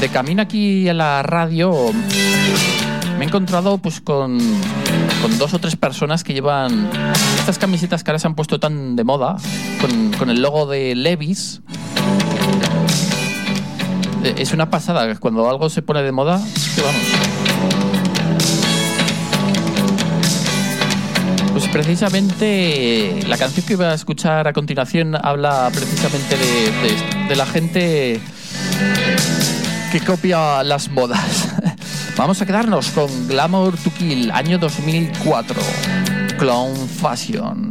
De camino aquí a la radio me he encontrado pues con 2 o 3 personas que llevan estas camisetas que ahora se han puesto tan de moda, con el logo de Levi's. Es una pasada, cuando algo se pone de moda, es que vamos. Pues precisamente la canción que iba a escuchar a continuación habla precisamente de la gente que copia las modas. Vamos a quedarnos con Glamour to Kill, año 2004, Clown Fashion.